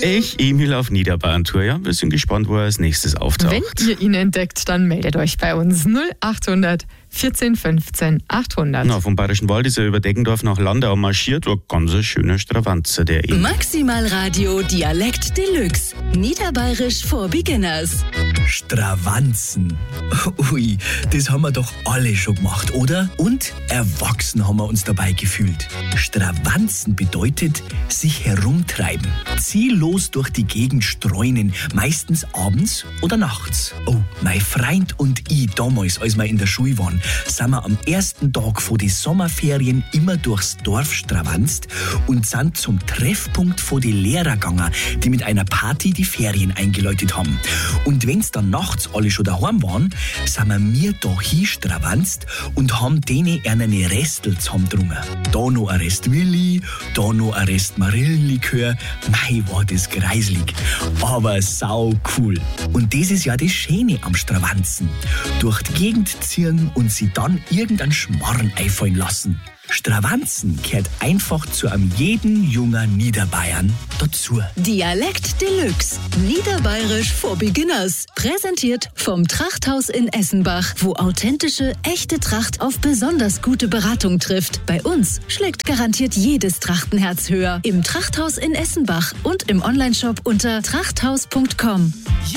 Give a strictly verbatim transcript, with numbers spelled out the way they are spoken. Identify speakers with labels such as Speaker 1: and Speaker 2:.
Speaker 1: Ich, Emil auf Niederbayern-Tour. Ja, wir sind gespannt, wo er als nächstes auftaucht.
Speaker 2: Wenn ihr ihn entdeckt, dann meldet euch bei uns null achthundert vierzehn fünfzehn achthundert.
Speaker 1: Na, vom Bayerischen Wald ist er über Deggendorf nach Landau marschiert. Ein ganz schöner Stravanzer, der Emil.
Speaker 3: Maximal Radio Dialekt Deluxe. Niederbayerisch for Beginners.
Speaker 4: Stravanzen. Ui, das haben wir doch alle schon gemacht, oder? Und erwachsen haben wir uns dabei gefühlt. Stravanzen bedeutet sich herumtreiben. Ziellos durch die Gegend streunen, meistens abends oder nachts. Oh, mein Freund und ich damals, als wir in der Schule waren, sind wir am ersten Tag vor den Sommerferien immer durchs Dorf stravanzt und sind zum Treffpunkt vor die Lehrer gegangen, die mit einer Party die Ferien eingeläutet haben. Und wenn's dann nachts alle schon daheim waren, sind wir mir da hinstravanzt und haben denen eine Restel zusammendrungen. Da noch ein Rest Willi, da noch ein Rest Marillenlikör. Mei, war das greislig, aber sau cool. Und das ist ja das Schöne am Stravanzen. Durch die Gegend ziehen und sie dann irgendeinen Schmarrn einfallen lassen. Stravanzen gehört einfach zu einem jeden jungen Niederbayern dazu.
Speaker 3: Dialekt Deluxe. Niederbayerisch for Beginners. Präsentiert vom Trachthaus in Essenbach, wo authentische, echte Tracht auf besonders gute Beratung trifft. Bei uns schlägt garantiert jedes Trachtenherz höher. Im Trachthaus in Essenbach und im Onlineshop unter trachthaus punkt com.